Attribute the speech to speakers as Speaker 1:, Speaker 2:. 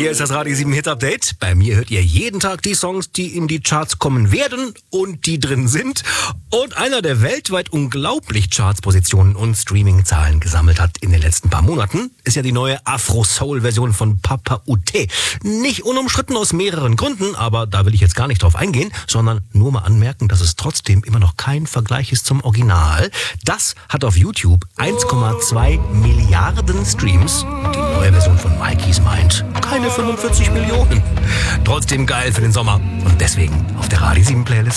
Speaker 1: Hier ist das Radio 7 Hit Update. Bei mir hört ihr jeden Tag die Songs, die in die Charts kommen werden und die drin sind. Und einer, der weltweit unglaublich Chartspositionen und Streaming-Zahlen gesammelt hat in den letzten paar Monaten, ist ja die neue Afro-Soul-Version von Papa Outé. Nicht unumstritten aus mehreren Gründen, aber da will ich jetzt gar nicht drauf eingehen, sondern nur mal anmerken, dass es trotzdem immer noch kein Vergleich ist zum Original. Das hat auf YouTube 1,2 Milliarden Streams. Die neue Version von Mikey's Mind keine 45 Millionen. Trotzdem geil für den Sommer und deswegen auf der Radio 7 Playlist.